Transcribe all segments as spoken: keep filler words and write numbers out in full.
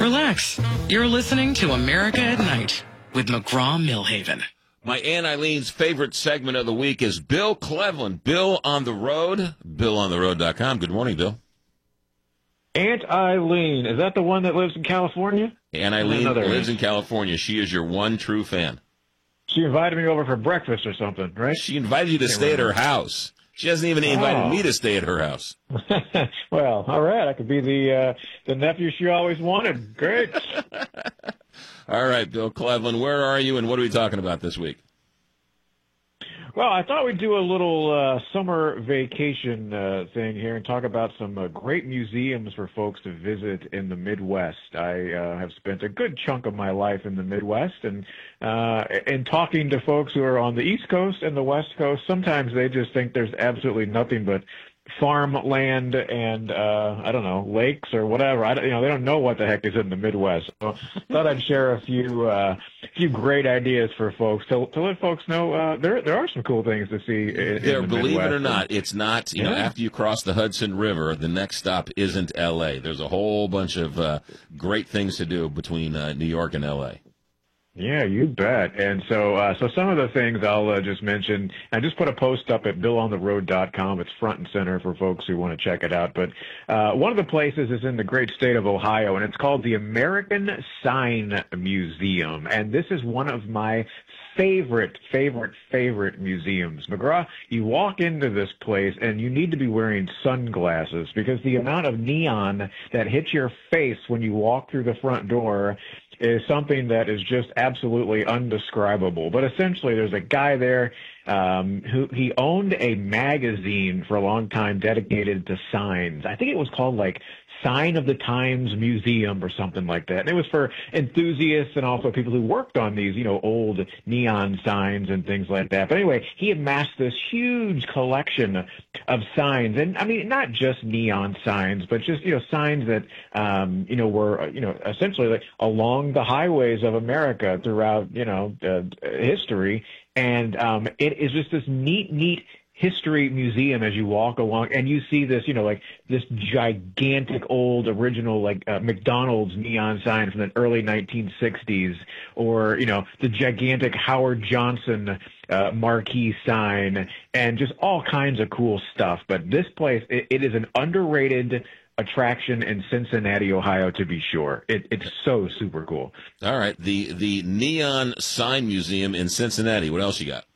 Relax. You're listening to America at Night with McGraw-Millhaven. My Aunt Eileen's favorite segment of the week is Bill Cleveland. Bill on the road, bill on the road dot com. Good morning, Bill. Aunt Eileen, is that the one that lives in California? Aunt Eileen Another lives aunt. in California. She is your one true fan. She invited me over for breakfast or something, right? She invited you to Can't stay at her remember. house. She hasn't even invited Oh. me to stay at her house. Well, all right. I could be the uh, the nephew she always wanted. Great. All right, Bill Cleveland, where are you and what are we talking about this week? Well, I thought we'd do a little uh, summer vacation uh, thing here and talk about some uh, great museums for folks to visit in the Midwest. I uh, have spent a good chunk of my life in the Midwest, and uh, in talking to folks who are on the East Coast and the West Coast, sometimes they just think there's absolutely nothing but farmland and uh I don't know, lakes or whatever. I don't, you know, they don't know what the heck is in the Midwest. So I thought I'd share a few uh few great ideas for folks to to let folks know uh there there are some cool things to see in, There, in the believe Midwest. it or not, it's not, you know, Yeah. after you cross the Hudson River, the next stop isn't L A. There's a whole bunch of uh, great things to do between uh, New York and L A. Yeah, you bet. And so, uh, so some of the things I'll uh, just mention. I just put a post up at bill on the road dot com. It's front and center for folks who want to check it out. But uh, one of the places is in the great state of Ohio, and it's called the American Sign Museum. And this is one of my favorite, favorite, favorite museums. McGraw, you walk into this place and you need to be wearing sunglasses because the amount of neon that hits your face when you walk through the front door is something that is just absolutely undescribable. But essentially, there's a guy there um, who he owned a magazine for a long time dedicated to signs. I think it was called like Sign of the Times Museum or something like that. And it was for enthusiasts and also people who worked on these, you know, old neon signs and things like that. But anyway, he amassed this huge collection of signs. And I mean, not just neon signs, but just, you know, signs that, um, you know, were, you know, essentially like along the highways of America throughout, you know, uh, history. And um, it is just this neat, neat history museum as you walk along, and you see this, you know, like this gigantic old original, like uh, McDonald's neon sign from the early nineteen sixties, or, you know, the gigantic Howard Johnson uh, marquee sign, and just all kinds of cool stuff. But this place, it, it is an underrated attraction in Cincinnati, Ohio, to be sure. It, it's so super cool. All right, the the Neon Sign Museum in Cincinnati. What else you got?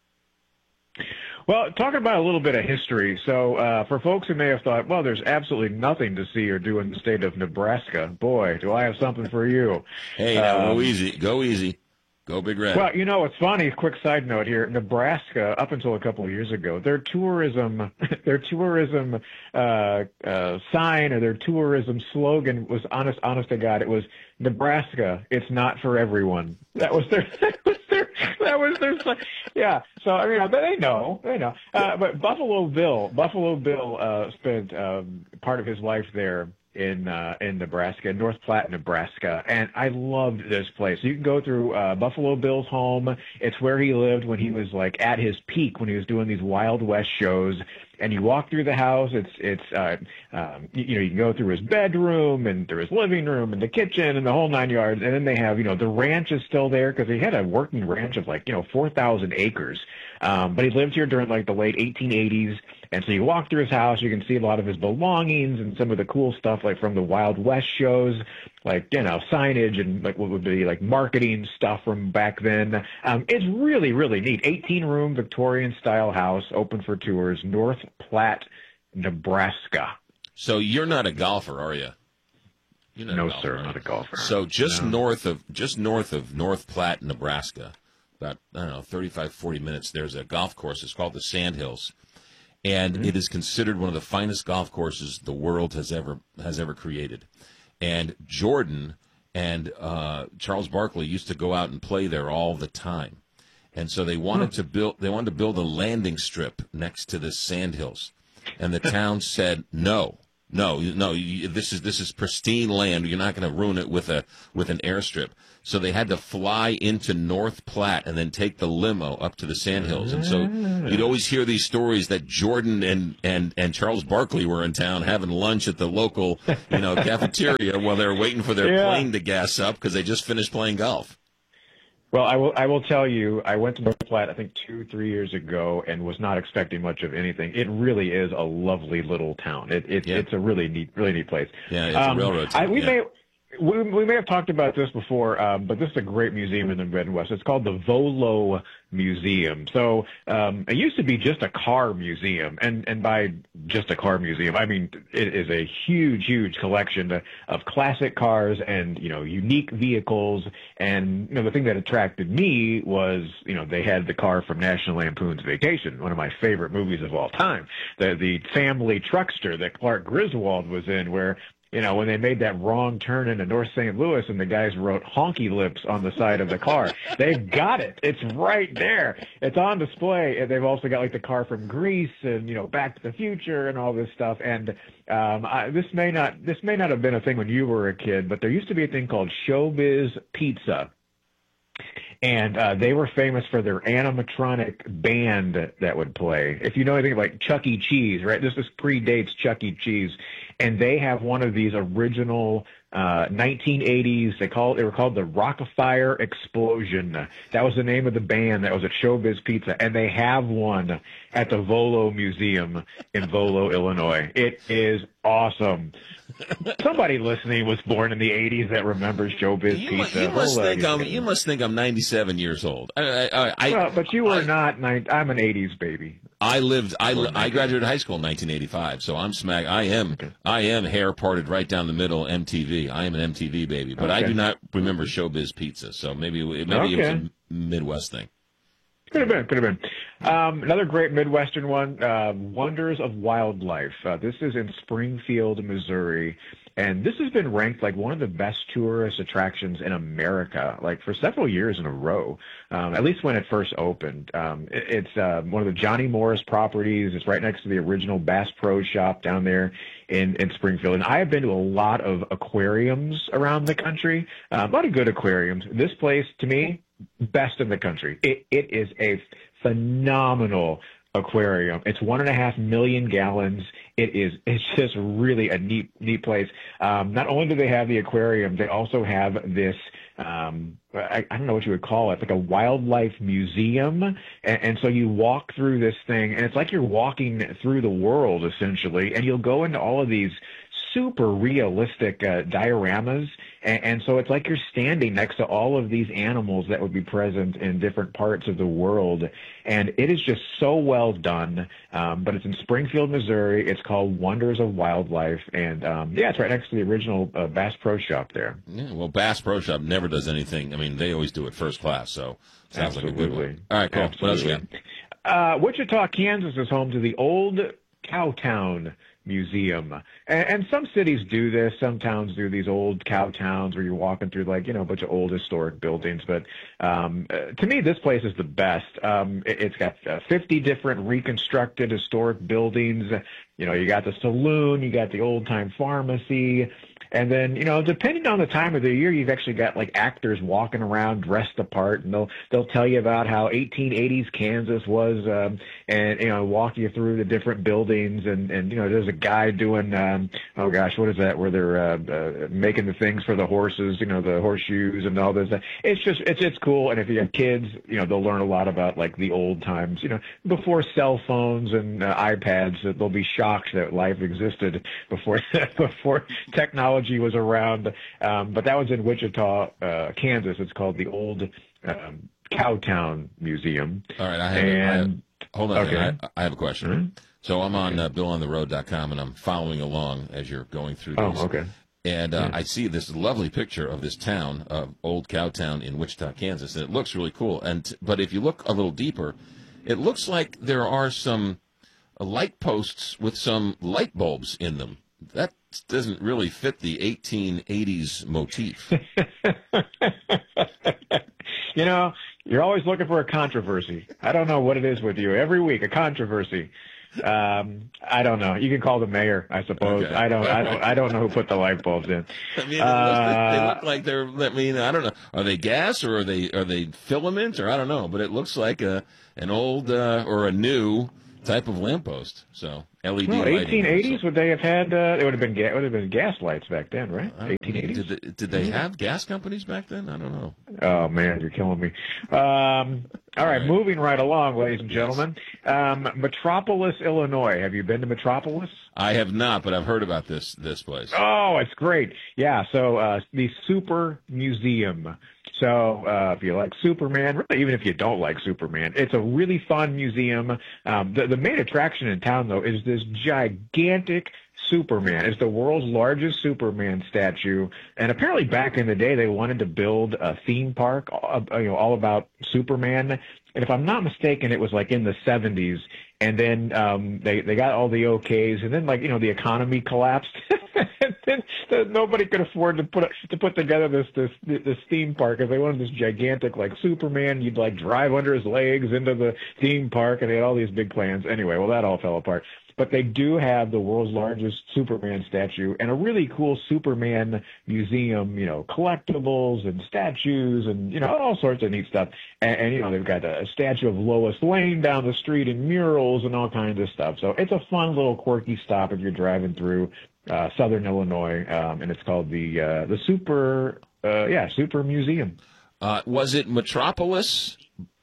Well, talking about a little bit of history. So uh, for folks who may have thought, well, there's absolutely nothing to see or do in the state of Nebraska, boy, do I have something for you. Hey, now Um, go easy, go easy, go Big Red. Well, you know, it's funny, quick side note here, Nebraska, up until a couple of years ago, their tourism, their tourism uh, uh, sign or their tourism slogan was, honest, honest to God, it was, Nebraska, it's not for everyone. That was their, that was their, that was their, yeah. So, I mean, they know, they know. Uh, but Buffalo Bill, Buffalo Bill uh, spent um, part of his life there in uh, in Nebraska, North Platte, Nebraska, and I loved this place. You can go through uh, Buffalo Bill's home. It's where he lived when he was like at his peak, when he was doing these Wild West shows. And you walk through the house. It's it's uh, um, you, you know, you can go through his bedroom and through his living room and the kitchen and the whole nine yards. And then they have, you know, the ranch is still there because he had a working ranch of like, you know, four thousand acres. Um, but he lived here during like the late eighteen eighties. And so you walk through his house, you can see a lot of his belongings and some of the cool stuff like from the Wild West shows, like, you know, signage and like what would be like marketing stuff from back then. Um, it's really, really neat. eighteen room Victorian style house, open for tours, North Platte, Nebraska. So you're not a golfer, are you? You're not No, a golfer, sir, are not you? a golfer. So just No. north of just north of North Platte, Nebraska, about I don't know, thirty-five, forty minutes. There's a golf course. It's called the Sandhills. And Mm-hmm. it is considered one of the finest golf courses the world has ever has ever created. And Jordan and uh, Charles Barkley used to go out and play there all the time. And so they wanted to build they wanted to build a landing strip next to the Sandhills. And the town said no. No, no. You, this is this is pristine land. You're not going to ruin it with a with an airstrip. So they had to fly into North Platte and then take the limo up to the Sandhills. And so you'd always hear these stories that Jordan and, and, and Charles Barkley were in town having lunch at the local, you know, cafeteria while they were waiting for their yeah. plane to gas up because they just finished playing golf. Well, I will. I will tell you, I went to North Platte, I think two, three years ago, and was not expecting much of anything. It really is a lovely little town. It, it yeah. It's a really neat, really neat place. Yeah, it's um, a railroad town. I, we yeah. may. We, we may have talked about this before, um, but this is a great museum in the Midwest. It's called the Volo Museum. So um, it used to be just a car museum, and, and by just a car museum, I mean it is a huge, huge collection of classic cars and, you know, unique vehicles. And, you know, the thing that attracted me was, you know, they had the car from National Lampoon's Vacation, one of my favorite movies of all time, the, the family truckster that Clark Griswold was in, where you know, when they made that wrong turn into North Saint Louis and the guys wrote honky lips on the side of the car. They've got it. It's right there. It's on display. And they've also got like the car from Grease and, you know, Back to the Future and all this stuff. And um, I, this may not this may not have been a thing when you were a kid, but there used to be a thing called Showbiz Pizza. And uh, they were famous for their animatronic band that would play. If you know anything like Chuck E. Cheese, right? This is predates Chuck E. Cheese. And they have one of these original uh, nineteen eighties, they call they were called the Rockafire Explosion. That was the name of the band that was at Showbiz Pizza. And they have one at the Volo Museum in Volo, Illinois. It is awesome. Somebody listening was born in the eighties that remembers Showbiz you Pizza. Mu- you, must think I'm, you must think I'm ninety-seven years old. I, I, I, well, but you were I, not. Nine, I'm an eighties baby. I lived. I, I graduated high school in nineteen eighty-five, so I'm smack. I am. Okay. I am hair parted right down the middle. M T V. I am an M T V baby, but okay. I do not remember Showbiz Pizza. So maybe maybe okay. it was a Midwest thing. Could have been, could have been. Um, another great Midwestern one, uh, Wonders of Wildlife. Uh, this is in Springfield, Missouri. And this has been ranked like one of the best tourist attractions in America, like for several years in a row, um, at least when it first opened. Um, it, it's uh, one of the Johnny Morris properties. It's right next to the original Bass Pro Shop down there in, in Springfield. And I have been to a lot of aquariums around the country, uh, a lot of good aquariums. This place, to me, best in the country. It, it is a phenomenal aquarium. It's one and a half million gallons. It is, it's just really a neat, neat place. Um, not only do they have the aquarium, they also have this, um, I, I don't know what you would call it, like a wildlife museum. And, and so you walk through this thing and it's like you're walking through the world essentially. And you'll go into all of these super realistic uh, dioramas. And, and so it's like you're standing next to all of these animals that would be present in different parts of the world. And it is just so well done. Um, but it's in Springfield, Missouri. It's called Wonders of Wildlife. And um, yeah, it's right next to the original uh, Bass Pro Shop there. Yeah, well, Bass Pro Shop never does anything. I mean, they always do it first class. So sounds Absolutely. like a good one. All right, cool. Absolutely. What else you got? Uh, Wichita, Kansas is home to the Old Cowtown Museum. And, and some cities do this. Some towns do these old cow towns where you're walking through like, you know, a bunch of old historic buildings. But um, uh, to me, this place is the best. Um, it, it's got uh, fifty different reconstructed historic buildings. You know, you got the saloon, you got the old time pharmacy. And then, you know, depending on the time of the year, you've actually got like actors walking around dressed apart, and they'll they'll tell you about how eighteen eighties Kansas was, um, and you know, walk you through the different buildings. And and you know, there's a guy doing, um, oh gosh, what is that? Where they're uh, uh, making the things for the horses, you know, the horseshoes and all this. It's just it's it's cool. And if you have kids, you know, they'll learn a lot about like the old times, you know, before cell phones and uh, iPads. That they'll be shocked that life existed before before technology was around, um, but that was in Wichita, uh, Kansas. It's called the Old um, Cowtown Museum. All right, I have, and, I have hold on. Okay. I, I have a question. Mm-hmm. So I'm on uh, bill on the road dot com, and I'm following along as you're going through these. Oh, okay. And uh, yeah. I see this lovely picture of this town, uh, Old Cowtown in Wichita, Kansas, and it looks really cool. And but if you look a little deeper, it looks like there are some uh, light posts with some light bulbs in them. That doesn't really fit the eighteen eighties motif. You know, you're always looking for a controversy. I don't know what it is with you. Every week, a controversy. Um, I don't know. You can call the mayor, I suppose. Okay. I don't. I don't. I don't know who put the light bulbs in. I mean, Uh, they look like they're. I mean, I don't know. Are they gas or are they are they filament or I don't know. But it looks like a an old uh, or a new type of lamppost. So L E D no, lighting. eighteen eighties. Would they have had? Uh, it would have been. Ga- would have been gas lights back then, right? I don't- eighteen eighties. Did they, did they have gas companies back then? I don't know. Oh man, you're killing me. Um, all right, right. moving right along, ladies and gentlemen. Um, Metropolis, Illinois. Have you been to Metropolis? I have not, but I've heard about this this place. Oh, it's great. Yeah, so uh, the Super Museum. So uh, if you like Superman, really, even if you don't like Superman, it's a really fun museum. Um, the, the main attraction in town, though, is this gigantic Superman. It's the world's largest Superman statue, and apparently back in the day they wanted to build a theme park, uh, you know, all about Superman. And if I'm not mistaken, it was like in the seventies, and then um, they they got all the okays, and then like you know the economy collapsed, and then the, nobody could afford to put to put together this this this theme park because they wanted this gigantic like Superman. You'd like drive under his legs into the theme park, and they had all these big plans. Anyway, well that all fell apart. But they do have the world's largest Superman statue and a really cool Superman museum, you know, collectibles and statues and, you know, all sorts of neat stuff. And, and you know, they've got a statue of Lois Lane down the street and murals and all kinds of stuff. So it's a fun little quirky stop if you're driving through uh, Southern Illinois, um, and it's called the uh, the Super, uh, yeah, Super Museum. Uh, was it Metropolis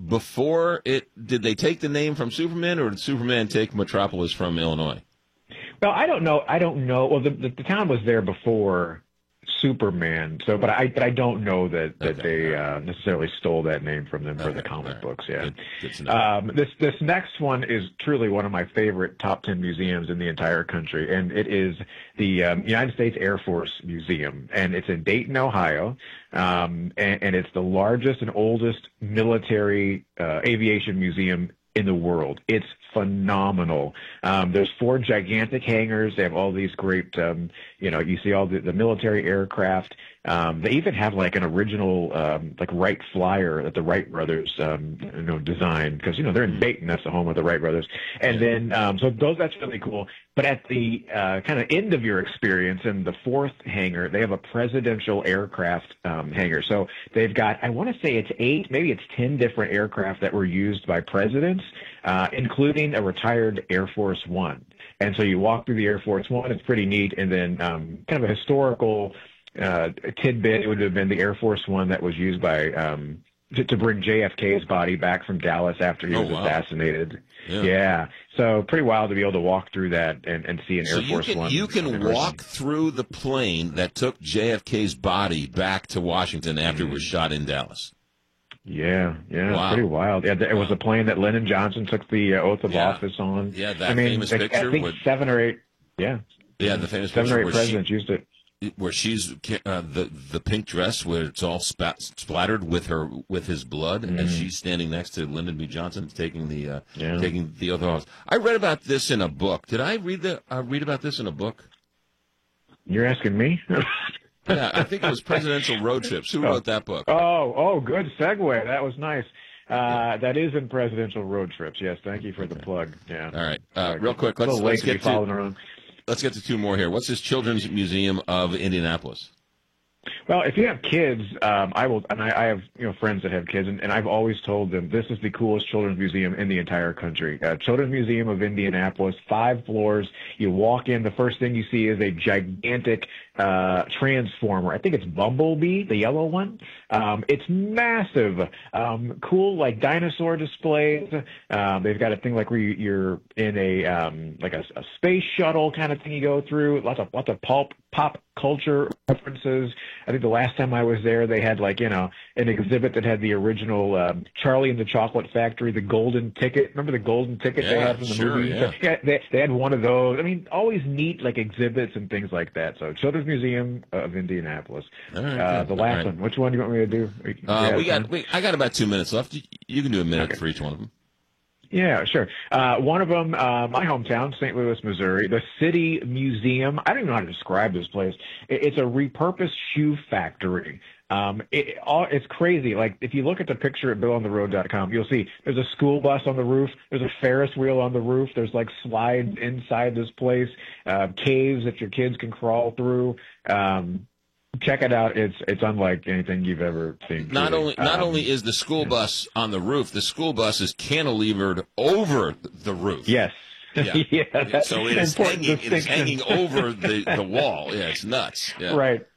before it? Did they take the name from Superman, or did Superman take Metropolis from Illinois? Well, I don't know. I don't know. Well, the, the, the town was there before Superman, so but I but I don't know that, that Okay, they right. uh, necessarily stole that name from them for Okay, the comic right. books. Yeah. Good, good to know. Um, this this next one is truly one of my favorite top ten museums in the entire country, and it is the um, United States Air Force Museum, and it's in Dayton, Ohio, um, and, and it's the largest and oldest military uh, aviation museum in the world. It's phenomenal. Um, there's four gigantic hangars. They have all these great, um, you know, you see all the, the military aircraft. Um, they even have like an original, um, like Wright Flyer that the Wright brothers, um, you know, designed because, you know, they're in Dayton. That's the home of the Wright brothers. And then, um, so those, that's really cool. But at the uh, kind of end of your experience in the fourth hangar, they have a presidential aircraft um, hangar. So they've got, I want to say it's eight, maybe it's ten different aircraft that were used by presidents, uh, including a retired Air Force One. And so you walk through the Air Force One, it's pretty neat. And then um, kind of a historical uh, tidbit, it would have been the Air Force One that was used by um, to, to bring J F K's body back from Dallas after he Oh, was wow. assassinated. Yeah. Yeah. So pretty wild to be able to walk through that and, and see an So Air you Force can One. you can university. walk through the plane that took J F K's body back to Washington after it was shot in Dallas. Yeah, yeah, Wow. pretty wild. Yeah, it was a plane that Lyndon Johnson took the uh, oath of Yeah. office on. Yeah, that I mean, famous I- picture I think with- seven or eight. Yeah, Yeah, the famous seven picture or eight where she- presidents used it. where she's uh, the the pink dress where it's all spat, splattered with her with his blood, and she's standing next to Lyndon B. Johnson taking the uh, Yeah. taking the oath of office. I read about this in a book. Did I read the uh, read about this in a book? You're asking me? Yeah, I think it was Presidential Road Trips. Who wrote that book? Oh, oh, good segue. That was nice. Uh, that is in Presidential Road Trips. Yes, thank you for the plug. Yeah. All right, uh, real quick. A Let's little let's late to be get following to around. let's get to two more here. What's this Children's Museum of Indianapolis? Well, if you have kids, um, I will, and I, I have you know friends that have kids, and, and I've always told them this is the coolest children's museum in the entire country. Uh, Children's Museum of Indianapolis, five floors. You walk in, the first thing you see is a gigantic uh, transformer. I think it's Bumblebee, the yellow one. Um, it's massive, um, cool like dinosaur displays. Um, they've got a thing like where you, you're in a um, like a, a space shuttle kind of thing you go through. Lots of lots of pulp pop culture references. I think the last time I was there, they had like, you know, an exhibit that had the original um, Charlie and the Chocolate Factory, the golden ticket. Remember the golden ticket they Yeah, had from the sure, movie? yeah. Yeah, they, they had one of those. I mean, always neat like exhibits and things like that. So Children's Museum of Indianapolis. All right, uh, good. the All last right. one. Which one do you want me to do? Uh, Yeah, we got fine. we, I got about two minutes left. You, you can do a minute Okay. for each one of them. Yeah, sure. Uh, one of them, uh, my hometown, Saint Louis, Missouri, the City Museum. I don't even know how to describe this place. It, it's a repurposed shoe factory. Um, it, all, it's crazy. Like, if you look at the picture at bill on the road dot com, you'll see there's a school bus on the roof. There's a Ferris wheel on the roof. There's, like, slides inside this place, uh, caves that your kids can crawl through. Um, check it out. It's it's unlike anything you've ever seen. Not really. only not um, only is the school bus on the roof, the school bus is cantilevered over the roof. Yes. Yeah. yeah So it is, hanging, it is hanging over the, the wall. Yeah, it's nuts. Yeah. Right.